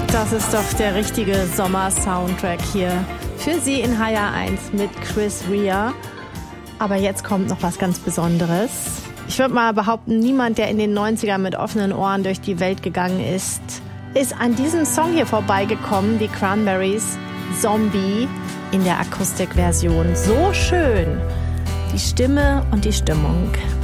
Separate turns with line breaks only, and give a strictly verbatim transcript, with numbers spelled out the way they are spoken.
Das ist doch der richtige Sommer-Soundtrack hier für Sie in H R eins mit Chris Rea. Aber jetzt kommt noch was ganz Besonderes. Ich würde mal behaupten, niemand, der in den neunzigern mit offenen Ohren durch die Welt gegangen ist, ist an diesem Song hier vorbeigekommen, die Cranberries, Zombie, in der Akustikversion. So schön. Die Stimme und die Stimmung.